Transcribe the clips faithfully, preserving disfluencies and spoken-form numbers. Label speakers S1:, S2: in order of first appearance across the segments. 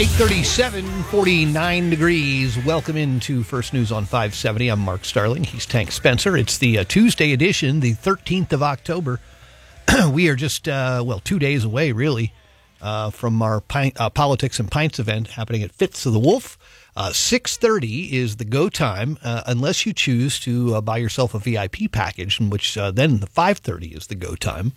S1: eight thirty-seven, forty-nine degrees. Welcome into First News on five seventy. I'm Mark Starling. He's Tank Spencer. It's the uh, Tuesday edition, the thirteenth of October. We are just, uh, well, two days away, really, uh, from our pint, uh, Politics and Pints event happening at Fitz of the Wolf. Uh, six thirty is the go time, uh, unless you choose to uh, buy yourself a V I P package, in which uh, then the five thirty is the go time.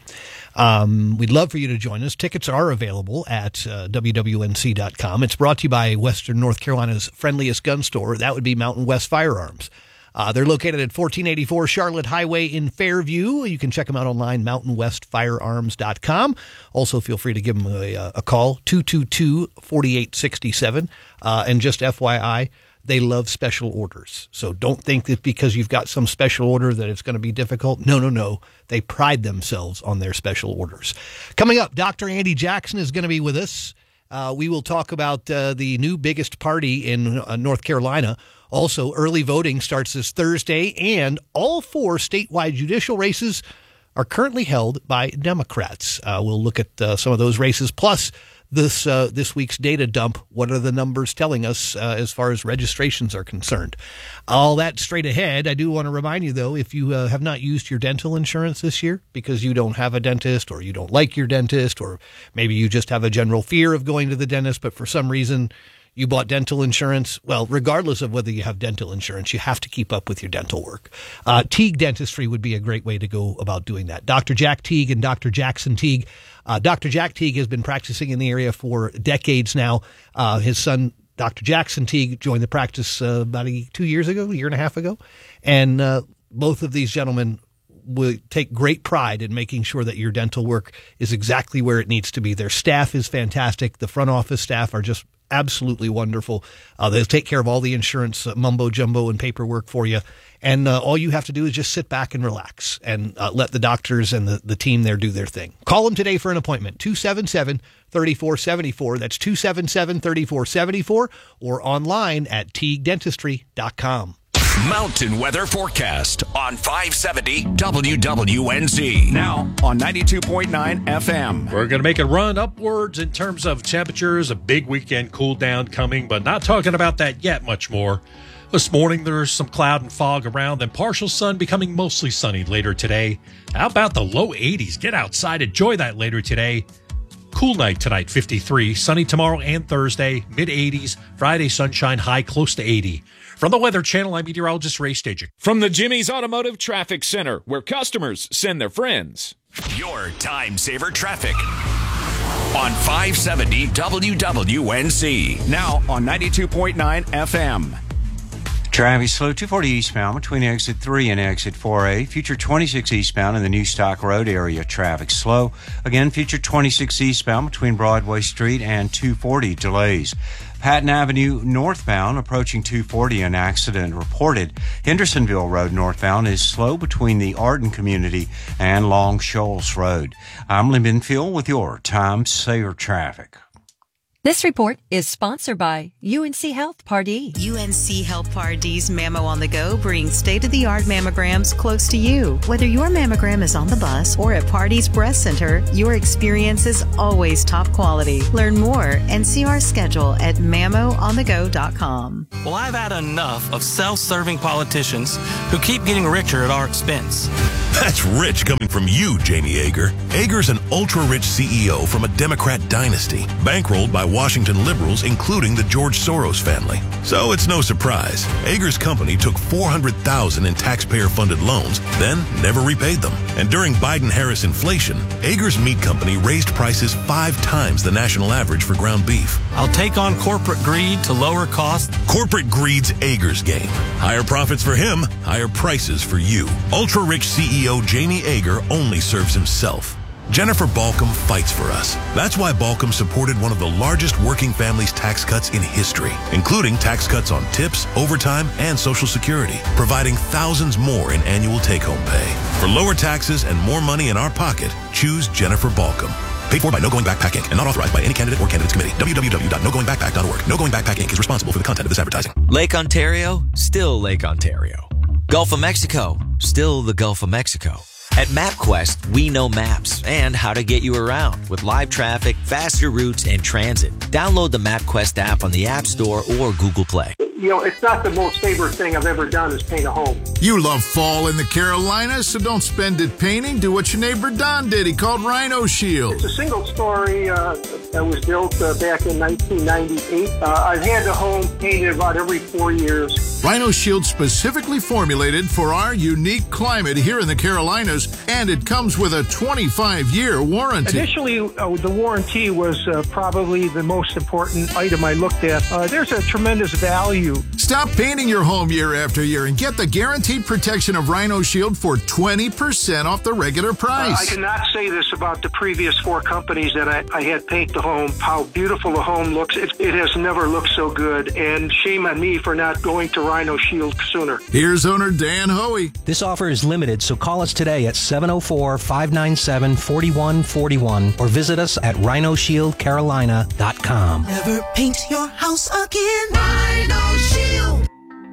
S1: Um, we'd love for you to join us. Tickets are available at uh, W W N C dot com. It's brought to you by Western North Carolina's friendliest gun store. That would be Mountain West Firearms. Uh, they're located at fourteen eighty-four Charlotte Highway in Fairview. You can check them out online, mountain west firearms dot com. Also, feel free to give them a, a call, two two two, four eight six seven. Uh, and just F Y I, they love special orders. So don't think that because you've got some special order that it's going to be difficult. No, no, no. They pride themselves on their special orders. Coming up, Doctor Andy Jackson is going to be with us. Uh, we will talk about uh, the new biggest party in uh, North Carolina. Also, early voting starts this Thursday, and all four statewide judicial races are currently held by Democrats. Uh, we'll look at uh, some of those races, plus this uh, this week's data dump. What are the numbers telling us uh, as far as registrations are concerned? All that straight ahead. I do want to remind you, though, if you uh, have not used your dental insurance this year because you don't have a dentist or you don't like your dentist, or maybe you just have a general fear of going to the dentist, but for some reason you bought dental insurance, well, regardless of whether you have dental insurance, you have to keep up with your dental work. Uh, Teague Dentistry would be a great way to go about doing that. Doctor Jack Teague and Doctor Jackson Teague. Uh, Doctor Jack Teague has been practicing in the area for decades now. Uh, his son, Doctor Jackson Teague, joined the practice uh, about a, two years ago, a year and a half ago. And uh, both of these gentlemen will take great pride in making sure that your dental work is exactly where it needs to be. Their staff is fantastic. The front office staff are just absolutely wonderful. Uh, they'll take care of all the insurance uh, mumbo jumbo and paperwork for you. And uh, all you have to do is just sit back and relax and uh, let the doctors and the, the team there do their thing. Call them today for an appointment, two seven seven, three four seven four. That's two seven seven, three four seven four, or online at teague dentistry dot com.
S2: Mountain weather forecast on five seventy W W N Z.
S3: Now on ninety-two point nine F M.
S4: We're going to make a run upwards in terms of temperatures. A big weekend cool down coming, but not talking about that yet much more. This morning, there's some cloud and fog around, then partial sun becoming mostly sunny later today. How about the low eighties? Get outside, enjoy that later today. Cool night tonight, fifty-three. Sunny tomorrow and Thursday, mid eighties. Friday, sunshine, high close to eighty. From the Weather Channel, I'm meteorologist Ray Staging.
S5: From the Jimmy's Automotive Traffic Center, where customers send their friends.
S2: Your time saver traffic on five seventy W W N Z.
S3: Now on ninety-two point nine F M.
S6: Traffic slow, two forty eastbound between exit three and exit four A. Future twenty-six eastbound in the New Stock Road area. Traffic slow. Again, future twenty-six eastbound between Broadway Street and two forty. Delays. Patton Avenue northbound approaching two forty, an accident reported. Hendersonville Road northbound is slow between the Arden community and Long Shoals Road. I'm Lee Binfield with your Time Saver Traffic.
S7: This report is sponsored by U N C Health Part D.
S8: U N C Health Part D's Mammo on the Go brings state-of-the-art mammograms close to you. Whether your mammogram is on the bus or at Party's Breast Center, your experience is always top quality. Learn more and see our schedule at mammo on the go dot com.
S9: Well, I've had enough of self-serving politicians who keep getting richer at our expense.
S10: That's rich coming from you, Jamie Yeager. Yeager's an ultra-rich C E O from a Democrat dynasty, bankrolled by Washington liberals, including the George Soros family. So it's no surprise. Yeager's company took four hundred thousand dollars in taxpayer-funded loans, then never repaid them. And during Biden-Harris inflation, Yeager's meat company raised prices five times the national average for ground beef.
S9: I'll take on corporate greed to lower costs.
S10: Corporate greed's Yeager's game. Higher profits for him, higher prices for you. Ultra-rich C E O Jamie Yeager only serves himself. Jennifer Balcom fights for us. That's why Balcom supported one of the largest working families tax cuts in history, including tax cuts on tips, overtime, and Social Security, providing thousands more in annual take-home pay. For lower taxes and more money in our pocket, choose Jennifer Balcom. Paid for by No Going Backpack Incorporated and not authorized by any candidate or candidates committee. w w w dot no going backpack dot org. No Going Backpack Incorporated is responsible for the content of this advertising.
S11: Lake Ontario, still Lake Ontario. Gulf of Mexico, still the Gulf of Mexico. At MapQuest, we know maps and how to get you around with live traffic, faster routes, and transit. Download the MapQuest app on the App Store or Google Play.
S12: You know, it's not the most favorite thing I've ever done is paint a home.
S13: You love fall in the Carolinas, so don't spend it painting. Do what your neighbor Don did. He called Rhino Shield.
S12: It's a single story uh, that was built uh, back in nineteen ninety-eight. Uh, I've had the home painted about every four years.
S13: Rhino Shield specifically formulated for our unique climate here in the Carolinas, and it comes with a twenty-five year warranty.
S12: Initially, uh, the warranty was uh, probably the most important item I looked at. Uh, there's a tremendous value.
S13: Stop painting your home year after year and get the guaranteed protection of Rhino Shield for twenty percent off the regular price.
S12: Uh, I cannot say this about the previous four companies that I, I had paint the home, how beautiful the home looks. It, it has never looked so good, and shame on me for not going to Rhino Shield sooner.
S13: Here's owner Dan Hoey.
S14: This offer is limited, so call us today at seven oh four, five nine seven, four one four one or visit us at rhino shield carolina dot com.
S15: Never paint your house again. Rhino Shield.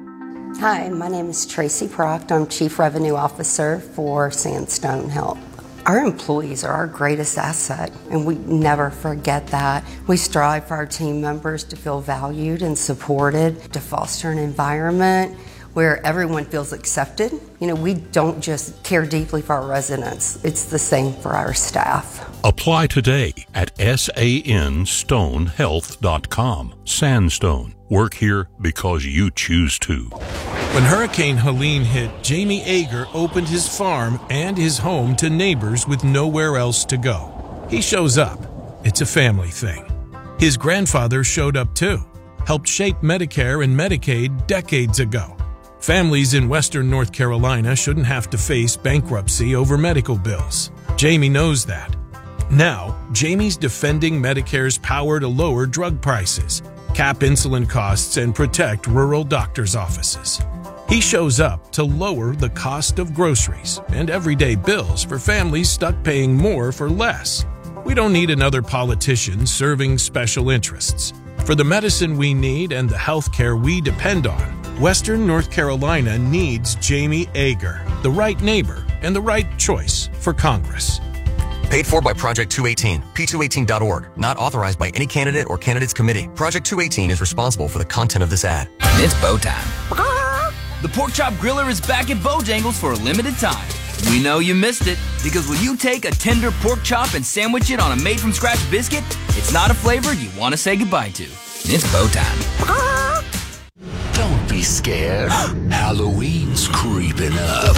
S16: Hi, my name is Tracy Proct. I'm Chief Revenue Officer for Sandstone Help. Our employees are our greatest asset, and we never forget that. We strive for our team members to feel valued and supported, to foster an environment where everyone feels accepted. You know, we don't just care deeply for our residents. It's the same for our staff.
S17: Apply today at sandstone health dot com. Sandstone. Work here because you choose to.
S18: When Hurricane Helene hit, Jamie Ager opened his farm and his home to neighbors with nowhere else to go. He shows up. It's a family thing. His grandfather showed up too, helped shape Medicare and Medicaid decades ago. Families in Western North Carolina shouldn't have to face bankruptcy over medical bills. Jamie knows that. Now, Jamie's defending Medicare's power to lower drug prices, cap insulin costs, and protect rural doctors' offices. He shows up to lower the cost of groceries and everyday bills for families stuck paying more for less. We don't need another politician serving special interests. For the medicine we need and the health care we depend on, Western North Carolina needs Jamie Ager, the right neighbor and the right choice for Congress.
S19: Paid for by Project two eighteen, P two eighteen dot org. Not authorized by any candidate or candidates committee. Project two eighteen is responsible for the content of this ad.
S20: It's bow time. The Pork Chop Griller is back at Bojangles for a limited time. We know you missed it, because when you take a tender pork chop and sandwich it on a made-from-scratch biscuit, it's not a flavor you want to say goodbye to. It's bow time.
S21: Don't be scared. Halloween's creeping up.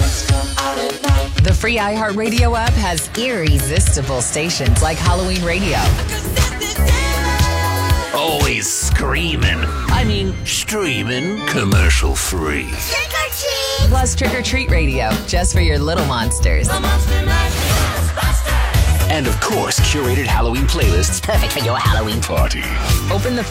S22: The free iHeartRadio app has irresistible stations like Halloween Radio.
S21: Always screaming. I mean, streaming commercial free.
S22: Trick or treat! Plus Trick or Treat Radio, just for your little monsters.
S21: And of course, curated Halloween playlists perfect for your Halloween party.
S22: Open the